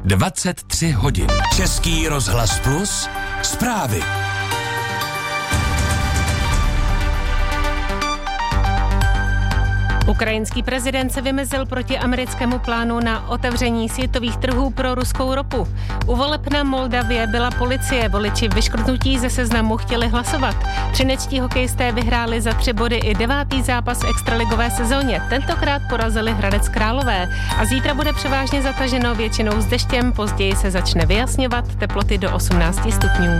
23 hodin. Český rozhlas Plus, zprávy. Ukrajinský prezident se vymezil proti americkému plánu na otevření světových trhů pro ruskou ropu. U voleb na Moldavě byla policie, voliči vyškrtnutí ze seznamu chtěli hlasovat. Třinečtí hokejisté vyhráli za 3 body i 9. zápas v extraligové sezóně. Tentokrát porazili Hradec Králové a zítra bude převážně zataženo většinou s deštěm, později se začne vyjasňovat, teploty do 18 stupňů.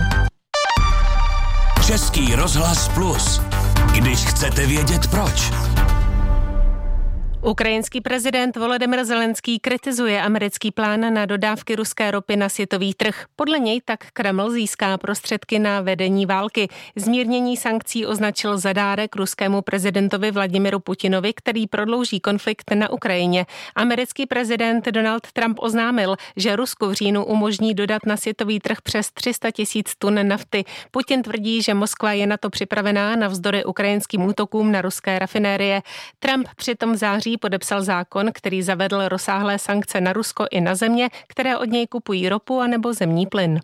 Český rozhlas Plus. Když chcete vědět proč. Ukrajinský prezident Volodymyr Zelenský kritizuje americký plán na dodávky ruské ropy na světový trh. Podle něj tak Kreml získá prostředky na vedení války. Zmírnění sankcí označil za dárek ruskému prezidentovi Vladimiru Putinovi, který prodlouží konflikt na Ukrajině. Americký prezident Donald Trump oznámil, že Rusku v říjnu umožní dodat na světový trh přes 300 000 tun nafty. Putin tvrdí, že Moskva je na to připravená navzdory ukrajinským útokům na ruské rafinérie. Trump přitom v září podepsal zákon, který zavedl rozsáhlé sankce na Rusko i na země, které od něj kupují ropu anebo zemní plyn.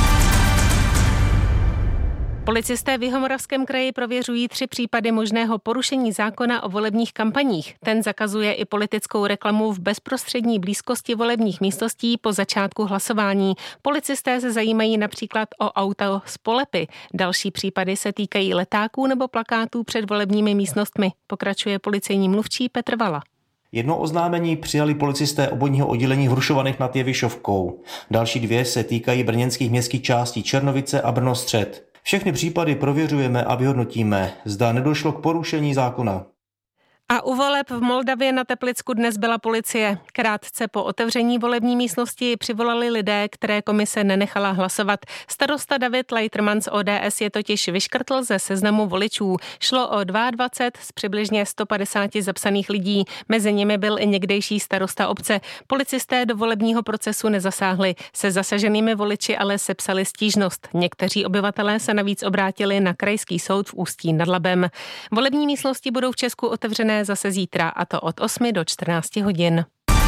Policisté v Jihomoravském kraji prověřují 3 případy možného porušení zákona o volebních kampaních. Ten zakazuje i politickou reklamu v bezprostřední blízkosti volebních místností po začátku hlasování. Policisté se zajímají například o auto z polepy. Další případy se týkají letáků nebo plakátů před volebními místnostmi. Pokračuje policejní mluvčí Petr Vala. Jedno oznámení přijali policisté obvodního oddělení v Hrušovanech nad Jevišovkou. Další 2 se týkají brněnských městských částí Černovice a Brno střed. Všechny případy prověřujeme a vyhodnotíme, zda nedošlo k porušení zákona. A u voleb v Moldavě na Teplicku dnes byla policie. Krátce po otevření volební místnosti přivolali lidé, které komise nenechala hlasovat. Starosta David Leiterman z ODS je totiž vyškrtl ze seznamu voličů. Šlo o 22 z přibližně 150 zapsaných lidí. Mezi nimi byl i někdejší starosta obce. Policisté do volebního procesu nezasáhli. Se zasaženými voliči ale sepsali stížnost. Někteří obyvatelé se navíc obrátili na krajský soud v Ústí nad Labem. Volební místnosti budou v Česku otevřené zase zítra, a to od 8 do 14 hodin.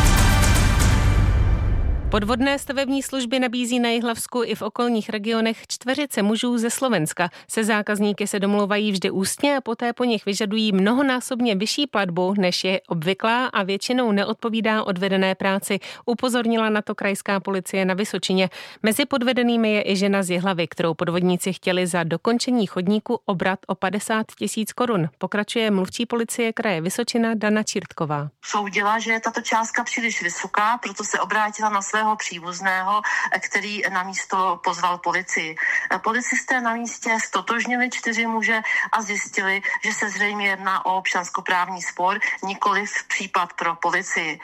Podvodné stavební služby nabízí na Jihlavsku i v okolních regionech 4 mužů ze Slovenska. Se zákazníky se domlouvají vždy ústně a poté po nich vyžadují mnohonásobně vyšší platbu, než je obvyklá, a většinou neodpovídá odvedené práci. Upozornila na to krajská policie na Vysočině. Mezi podvedenými je i žena z Jihlavy, kterou podvodníci chtěli za dokončení chodníku obrat o 50 000 korun. Pokračuje mluvčí policie kraje Vysočina Dana Čírtková. Soudila, že je tato částka příliš vysoká, proto se obrátila na svého příbuzného, který na místo pozval policii. Policisté na místě ztotožnili 4 muže a zjistili, že se zřejmě jedná o občanskoprávní spor, nikoliv případ pro policii.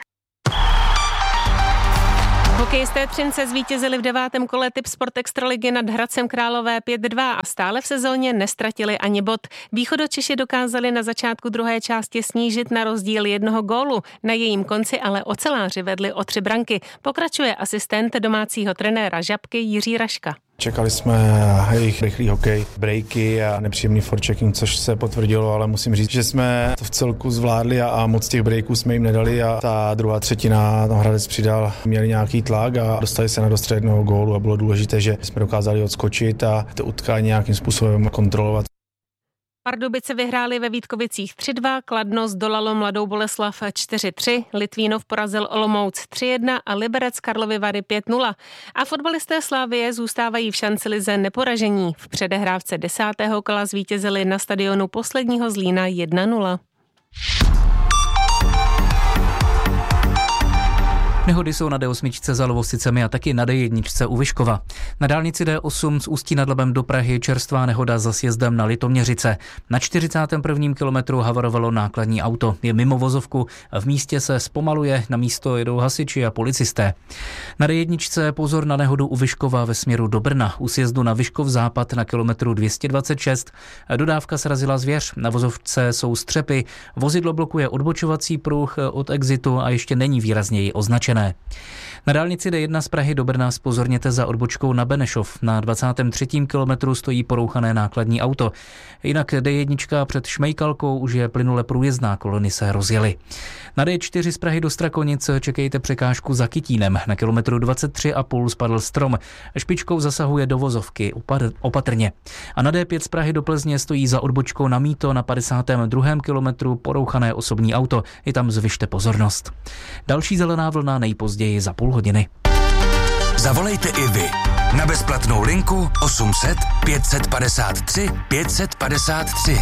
Hokejisté Třince zvítězili v 9. kole Tipsport Extraligy nad Hradcem Králové 5-2 a stále v sezóně nestratili ani bod. Východočeši dokázali na začátku druhé části snížit na rozdíl 1 gólu. Na jejím konci ale oceláři vedli o 3 branky. Pokračuje asistent domácího trenéra Žabky Jiří Raška. Čekali jsme jejich rychlý hokej, breaky a nepříjemný forechecking, což se potvrdilo, ale musím říct, že jsme to v celku zvládli a moc těch breaků jsme jim nedali a ta druhá třetina tam Hradec přidal, měli nějaký tlak a dostali se na dostřed 1 gólu a bylo důležité, že jsme dokázali odskočit a to utkání nějakým způsobem kontrolovat. Pardubice vyhráli ve Vítkovicích 3-2, Kladno zdolalo Mladou Boleslav 4-3, Litvínov porazil Olomouc 3-1 a Liberec Karlovy Vary 5-0. A fotbalisté Slavie zůstávají v šancelize neporažení. V předehrávce 10. kola zvítězili na stadionu posledního Zlína 1-0. Nehody jsou na D8 za Lovosicemi a taky na D1 u Vyškova. Na dálnici D8 z Ústí nad Labem do Prahy čerstvá nehoda za sjezdem na Litoměřice. Na 41. kilometru havarovalo nákladní auto. Je mimo vozovku, v místě se zpomaluje, na místo jedou hasiči a policisté. Na D1 pozor na nehodu u Vyškova ve směru do Brna. U sjezdu na Vyškov západ na kilometru 226 dodávka srazila zvěř. Na vozovce jsou střepy, vozidlo blokuje odbočovací pruh od exitu a ještě není výrazněji označen. značené. Na dálnici D1 z Prahy do Brna zpozorněte za odbočkou na Benešov. Na 23. kilometru stojí porouchané nákladní auto. Jinak D1 před Šmejkalkou už je plynule průjezdná, kolony se rozjely. Na D4 z Prahy do Strakonic čekejte překážku za Kytínem. Na kilometru 23,5 spadl strom. Špičkou zasahuje do vozovky, opatrně. A na D5 z Prahy do Plzně stojí za odbočkou na Mýto na 52. kilometru porouchané osobní auto. I tam zvyšte pozornost. Další zelená vlna nejpozději za půl hodiny. Zavolejte i vy na bezplatnou linku 800 553 553.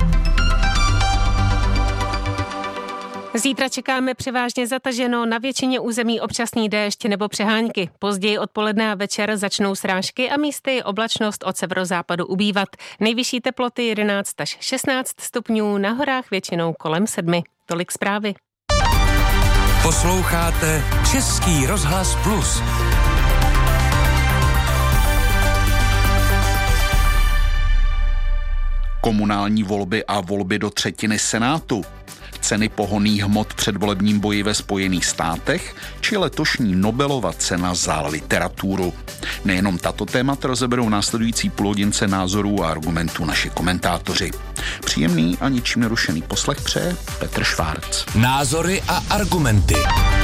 Zítra čekáme převážně zataženo, na většině území občasný déšť nebo přehánky. Později odpoledne a večer začnou srážky a místy oblačnost od severozápadu ubývat. Nejvyšší teploty 11 až 16 stupňů, na horách většinou kolem 7. Tolik zprávy. Posloucháte Český rozhlas Plus. Komunální volby a volby do třetiny Senátu. Ceny pohonných hmot před volebním boji ve Spojených státech či letošní Nobelova cena za literaturu. Nejenom tato témata rozeberou následující půlhodince názorů a argumentů naši komentátoři. Příjemný a ničím nerušený poslech přeje Petr Švárc. Názory a argumenty.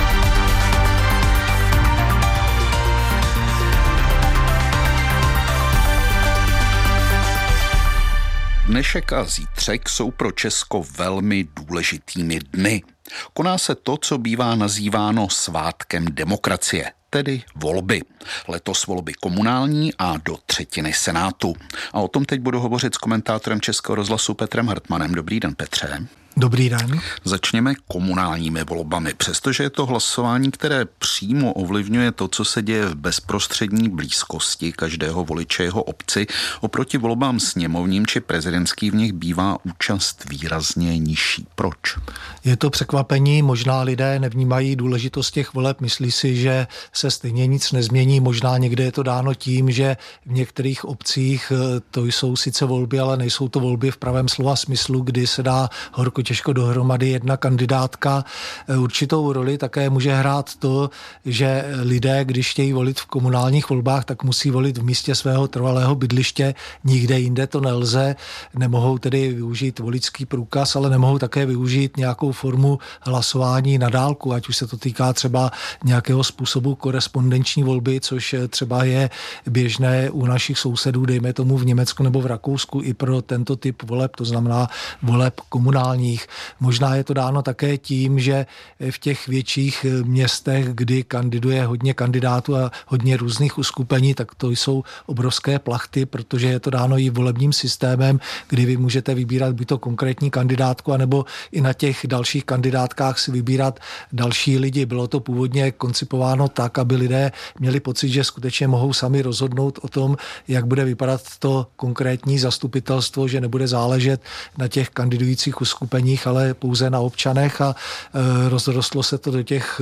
Dnešek a zítřek jsou pro Česko velmi důležitými dny. Koná se to, co bývá nazýváno svátkem demokracie, tedy volby. Letos volby komunální a do třetiny Senátu. A o tom teď budu hovořit s komentátorem Českého rozhlasu Petrem Hartmanem. Dobrý den, Petře. Dobrý den. Začněme komunálními volbami, přestože je to hlasování, které přímo ovlivňuje to, co se děje v bezprostřední blízkosti každého voliče jeho obci. Oproti volbám sněmovním či prezidentským v nich bývá účast výrazně nižší. Proč? Je to překvapení, možná lidé nevnímají důležitost těch voleb, myslí si, že se stejně nic nezmění, možná někde je to dáno tím, že v některých obcích to jsou sice volby, ale nejsou to volby v pravém slova smyslu, kdy se dá horko těžko dohromady jedna kandidátka. Určitou roli také může hrát to, že lidé, když chtějí volit v komunálních volbách, tak musí volit v místě svého trvalého bydliště, nikde jinde to nelze, nemohou tedy využít voličský průkaz, ale nemohou také využít nějakou formu hlasování na dálku, ať už se to týká třeba nějakého způsobu korespondenční volby, což třeba je běžné u našich sousedů, dejme tomu v Německu nebo v Rakousku i pro tento typ voleb, to znamená voleb komunálních. Možná je to dáno také tím, že v těch větších městech, kdy kandiduje hodně kandidátů a hodně různých uskupení, tak to jsou obrovské plachty, protože je to dáno i volebním systémem, kdy vy můžete vybírat buď to konkrétní kandidátku, anebo i na těch dalších kandidátkách si vybírat další lidi. Bylo to původně koncipováno tak, aby lidé měli pocit, že skutečně mohou sami rozhodnout o tom, jak bude vypadat to konkrétní zastupitelstvo, že nebude záležet na těch kandidujících uskupeních, ale pouze na občanech a rozrostlo se to do těch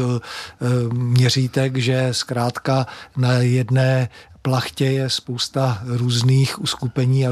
měřítek, že zkrátka na jedné plachtě je spousta různých uskupení a